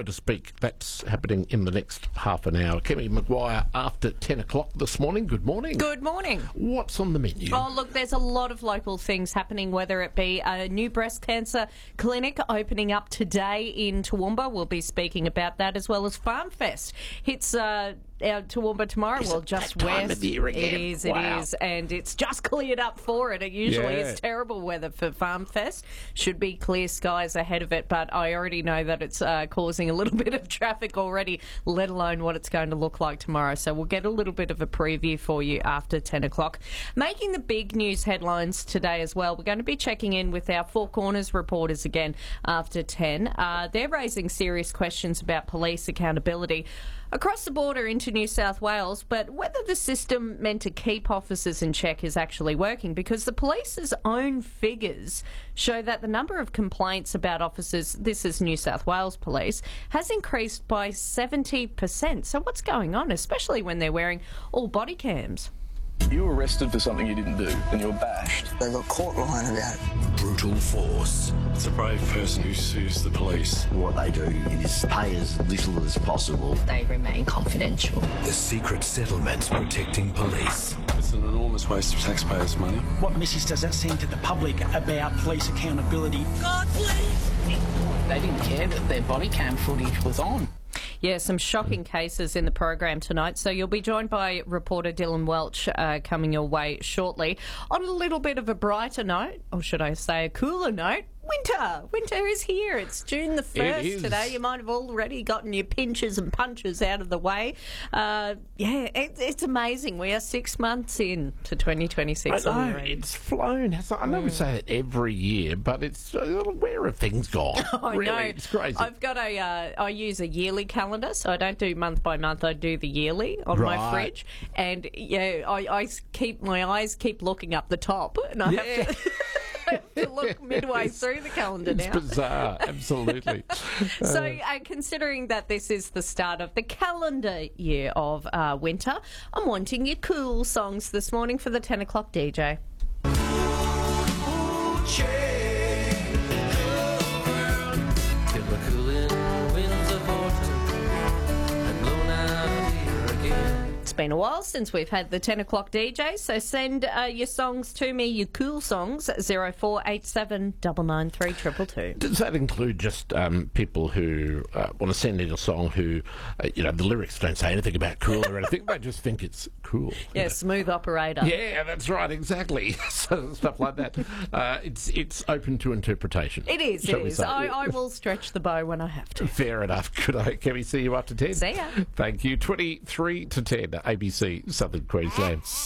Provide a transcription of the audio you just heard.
so to speak. That's happening in the next half an hour. Kemi Maguire after 10 o'clock this morning. Good morning. Good morning. What's on the menu? Oh, look, there's a lot of local things happening, whether it be a new breast cancer clinic opening up today in Toowoomba. We'll be speaking about that, as well as Farm Fest hits Toowoomba tomorrow. Is well, it just that time west. of the year again? It Wow. is, and it's just cleared up for it. It usually Yeah. is terrible weather for Farm Fest. Should be clear skies ahead of it, but I already know that it's causing a little bit of traffic already, let alone what it's going to look like tomorrow. So we'll get a little bit of a preview for you after 10 o'clock. Making the big news headlines today as well, we're going to be checking in with our Four Corners reporters again after 10. They're raising serious questions about police accountability across the border into New South Wales, but whether the system meant to keep officers in check is actually working, because the police's own figures show that the number of complaints about officers, this is New South Wales Police, has increased by 70%. So what's going on, especially when they're wearing all body cams? You were arrested for something you didn't do, and you were bashed. They got caught lying about it. Brutal force. It's a brave person who sues the police. What they do is pay as little as possible. They remain confidential. The secret settlements protecting police. It's an enormous waste of taxpayers' money. What message does that send to the public about police accountability? God, please! They didn't care that their body cam footage was on. Yeah, some shocking cases in the program tonight. So you'll be joined by reporter Dylan Welch coming your way shortly. On a little bit of a brighter note, or should I say a cooler note, Winter is here. It's June the 1st today. You might have already gotten your pinches and punches out of the way. It's amazing. We are 6 months in to 2026. I know, it's flown. I know we say it every year, but it's where have things gone? I really, know. it's crazy. I've got I use a yearly calendar, so I don't do month by month. I do the yearly on my Right. fridge, and I keep my eyes keep looking up the top, and I have to. To look midway through the calendar It's now. bizarre, absolutely. So, considering that this is the start of the calendar year of winter, I'm wanting your cool songs this morning for the 10 o'clock DJ. It's been a while since we've had the 10 o'clock DJ, so send your songs to me, your cool songs, 0487 993 222. Does that include just people who want to send in a song who, the lyrics don't say anything about cool or anything, they just think it's cool? Yeah, smooth operator. Yeah, that's right, exactly. So, stuff like that. It's open to interpretation. It is, shall it we is. say. I will stretch the bow when I have to. Fair enough. Good night. Can we see you after 10? See ya. Thank you. 23 to 10, ABC, Southern Queensland.